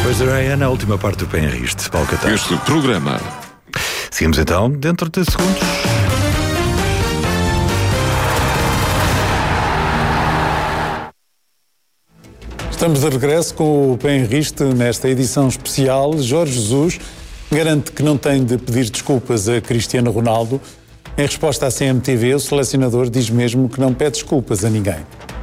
Depois da Ryan, a última parte do Penriste, Paulo Catar. Este programa. Seguimos então dentro de segundos. Estamos de regresso com o Penriste nesta edição especial. Jorge Jesus garante que não tem de pedir desculpas a Cristiano Ronaldo. Em resposta à CMTV, o selecionador diz mesmo que não pede desculpas a ninguém.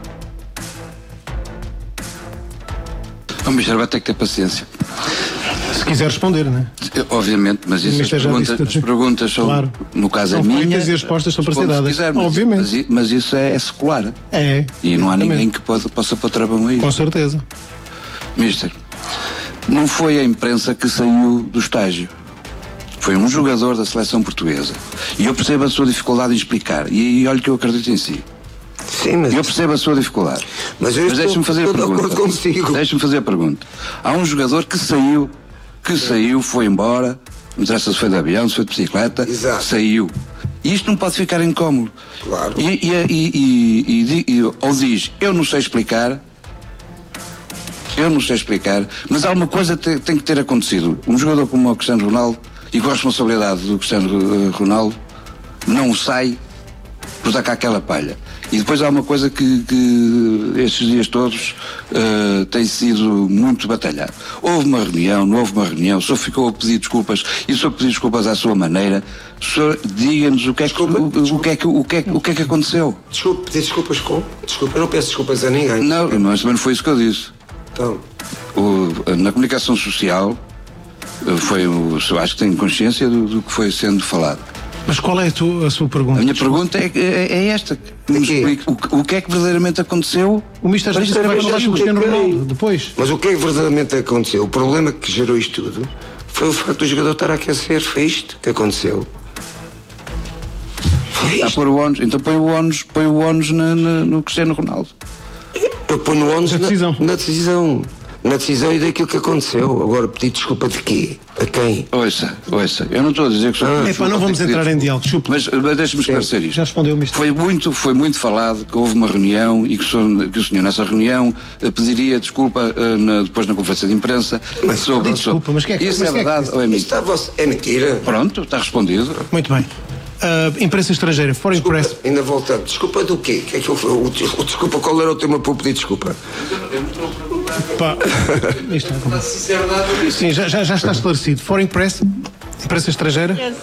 O Mister vai ter que ter paciência. Se quiser responder, não é? Obviamente, mas isso, as perguntas são, claro, no caso a minha, e as respostas são para ser dadas. Obviamente. Mas isso é secular. É. E não há ninguém que possa pôr travão aí. Com certeza. Mister, não foi a imprensa que saiu do estágio. Foi um jogador da seleção portuguesa. E eu percebo a sua dificuldade em explicar. E olha que eu acredito em si. Sim, mas... Eu percebo a sua dificuldade. Mas deixe-me fazer a pergunta. Deixe-me fazer a pergunta. Há um jogador que saiu, foi embora, não interessa se foi de avião, se foi de bicicleta, exato, saiu. E isto não pode ficar incómodo. Claro. Ou diz, eu não sei explicar, mas alguma coisa tem que ter acontecido. Um jogador como o Cristiano Ronaldo, e com a responsabilidade do Cristiano Ronaldo, não sai por dar cá aquela palha. E depois há uma coisa que estes dias todos tem sido muito batalhado. Houve uma reunião, não houve uma reunião, o senhor ficou a pedir desculpas, e o senhor pediu desculpas à sua maneira. O senhor diga-nos o que é que aconteceu. Desculpe, pedir desculpas como? Desculpa, eu não peço desculpas a ninguém. Não, mas também não foi isso que eu disse. Então. Na comunicação social, eu acho que tenho consciência do que foi sendo falado. Mas qual é a sua pergunta? A minha pergunta é esta. Me explique o que é que verdadeiramente aconteceu? O Mister vai falar com o Cristiano Ronaldo depois. Mas o que é que verdadeiramente aconteceu? O problema que gerou isto tudo foi o facto do jogador estar a aquecer. Foi isto que aconteceu. Está a pôr o ónus. Então põe o ónus no Cristiano Ronaldo. Eu ponho o ónus na decisão. Na decisão e daquilo que aconteceu. Agora, pedir desculpa de quê? A quem? Ouça, eu não estou a dizer que sou... não vamos entrar em diálogo, mas deixe-me esclarecer isto. Já respondeu o Mister. Foi muito falado que houve uma reunião e que o senhor nessa reunião pediria desculpa depois na conferência de imprensa sobre... Desculpa, mas que é que... Isso é verdade ou é mentira? É mentira. Pronto, está respondido. Muito bem. Imprensa estrangeira, foreign press. Ainda voltando. Desculpa do quê? Que é que desculpa, qual era o tema para eu pedir desculpa? Pá, isto é sinceridade. Sim, já está esclarecido. Foreign press, imprensa estrangeira. Yes.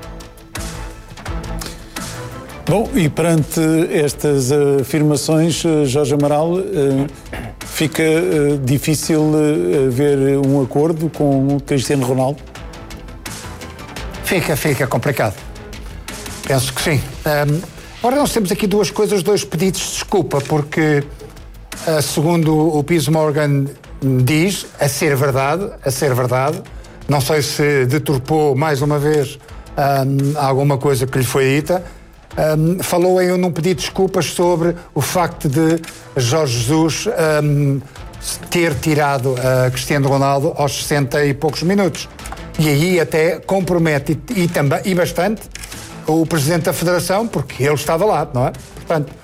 Bom, e perante estas afirmações, Jorge Amaral, fica difícil ver um acordo com o Cristiano Ronaldo? Fica complicado. Penso que sim. Agora nós temos aqui dois pedidos de desculpa, porque segundo o Piers Morgan diz, a ser verdade, não sei se deturpou mais uma vez alguma coisa que lhe foi dita, falou num pedido de desculpas sobre o facto de Jorge Jesus ter tirado Cristiano Ronaldo aos 60 e poucos minutos. E aí até compromete e bastante o Presidente da Federação, porque ele estava lá, não é? Portanto,